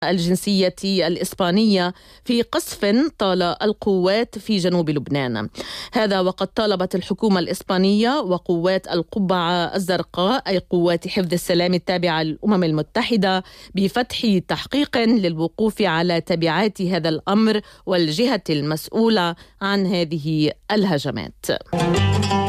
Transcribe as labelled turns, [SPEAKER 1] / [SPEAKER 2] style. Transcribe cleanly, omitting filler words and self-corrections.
[SPEAKER 1] الجنسية الإسبانية في قصف طال القوات في جنوب لبنان. هذا وقد طالبت الحكومة الإسبانية وقوات القبعة الزرقاء أي قوات حفظ السلام التابعة للأمم المتحدة بفتح تحقيق للوقوف على تبعات هذا الأمر والجهة المسؤولة عن هذه الهجمات.